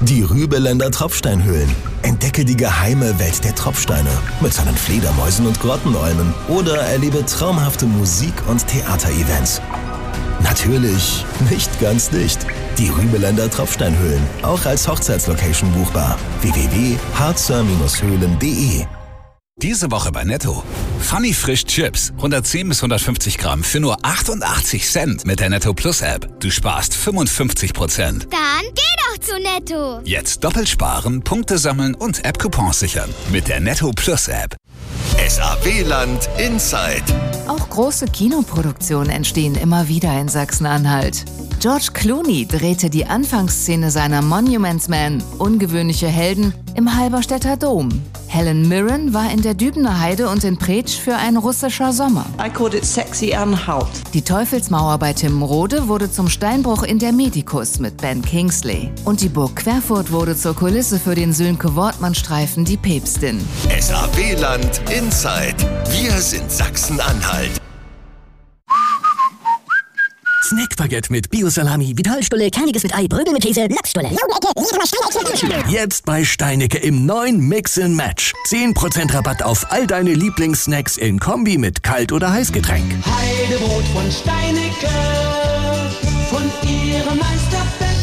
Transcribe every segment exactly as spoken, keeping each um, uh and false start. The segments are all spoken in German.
Die Rübeländer Tropfsteinhöhlen. Entdecke die geheime Welt der Tropfsteine mit seinen Fledermäusen und Grottenolmen oder erlebe traumhafte Musik- und Theaterevents. Natürlich nicht ganz dicht. Die Rübeländer Tropfsteinhöhlen, auch als Hochzeitslocation buchbar. w w w punkt harzer Höhlen punkt de. Diese Woche bei Netto. Funny Frisch Chips. hundertzehn bis hundertfünfzig Gramm für nur achtundachtzig Cent mit der Netto Plus App. Du sparst fünfundfünfzig Prozent. Dann geh doch zu Netto. Jetzt doppelt sparen, Punkte sammeln und App-Coupons sichern. Mit der Netto Plus App. S A W-Land Inside. Auch große Kinoproduktionen entstehen immer wieder in Sachsen-Anhalt. George Clooney drehte die Anfangsszene seiner Monuments Men, ungewöhnliche Helden, im Halberstädter Dom. Helen Mirren war in der Dübener Heide und in Preetsch für Ein russischer Sommer. I called it sexy unhalt. Die Teufelsmauer bei Timrode wurde zum Steinbruch in der Medikus mit Ben Kingsley. Und die Burg Querfurt wurde zur Kulisse für den Sönke-Wortmann-Streifen Die Päpstin. S A W-Land Inside. Wir sind Sachsen-Anhalt. Snackbaguette mit Bio-Salami, Vitalstulle, Kerniges mit Ei, Brögel mit Käse, Lachsstulle. Jetzt bei Steinecke im neuen Mix and Match. zehn Prozent Rabatt auf all deine Lieblingssnacks in Kombi mit Kalt- oder Heißgetränk. Heidebrot von Steinecke, von ihrem Meisterbäcker.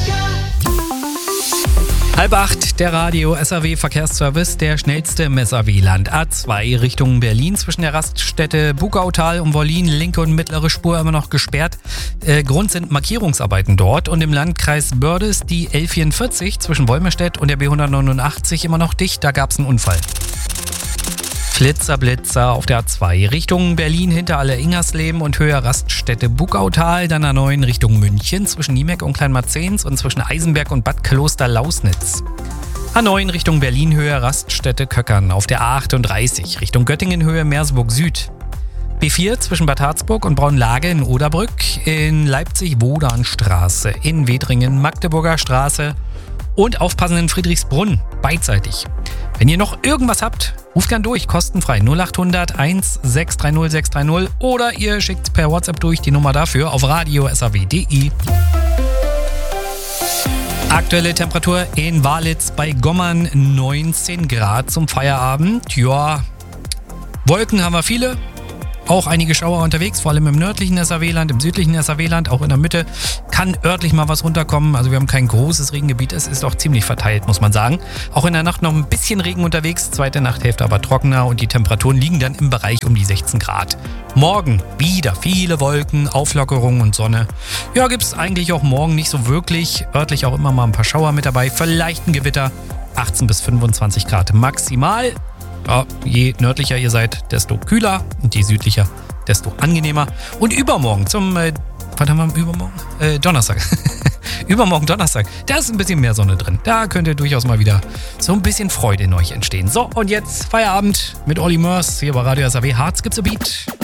Halb acht, der Radio S A W Verkehrsservice, der schnellste im S A W-Land. A zwei Richtung Berlin zwischen der Raststätte Bugautal und Wollin, linke und mittlere Spur immer noch gesperrt. Äh, Grund sind Markierungsarbeiten dort. Und im Landkreis Börde ist die L vierundvierzig zwischen Wolmerstedt und der B hundertneunundachtzig immer noch dicht. Da gab es einen Unfall. Flitzer, Blitzer auf der A zwei Richtung Berlin hinter Alle-Ingersleben und höher Raststätte Bugautal, dann A neun Richtung München zwischen Niemeck und Kleinmarzens und zwischen Eisenberg und Bad Kloster-Lausnitz. A neun Richtung Berlin höher Raststätte Köckern auf der A achtunddreißig Richtung Göttingen Höhe Meersburg Süd. B vier zwischen Bad Harzburg und Braunlage in Oderbrück, in Leipzig Wodanstraße, in Wedringen Magdeburger Straße und aufpassen in Friedrichsbrunn beidseitig. Wenn ihr noch irgendwas habt, ruft gern durch, kostenfrei null achthundert eins sechs drei null sechs drei null oder ihr schickt per WhatsApp durch die Nummer dafür auf radio s a w punkt de. Aktuelle Temperatur in Walitz bei Gommern neunzehn Grad zum Feierabend. Ja, Wolken haben wir viele. Auch einige Schauer unterwegs, vor allem im nördlichen S A W-Land, im südlichen S A W-Land, auch in der Mitte kann örtlich mal was runterkommen. Also wir haben kein großes Regengebiet, es ist auch ziemlich verteilt, muss man sagen. Auch in der Nacht noch ein bisschen Regen unterwegs, zweite Nachthälfte aber trockener und die Temperaturen liegen dann im Bereich um die sechzehn Grad. Morgen wieder viele Wolken, Auflockerung und Sonne. Ja, gibt es eigentlich auch morgen nicht so wirklich, örtlich auch immer mal ein paar Schauer mit dabei, vielleicht ein Gewitter, achtzehn bis fünfundzwanzig Grad maximal. Ja, je nördlicher ihr seid, desto kühler und je südlicher, desto angenehmer. Und übermorgen zum, äh, was haben wir übermorgen? Äh, Donnerstag. übermorgen Donnerstag, da ist ein bisschen mehr Sonne drin. Da könnte durchaus mal wieder so ein bisschen Freude in euch entstehen. So, und jetzt Feierabend mit Olli Mörs hier bei Radio S A W. Harz gibt's a Beat.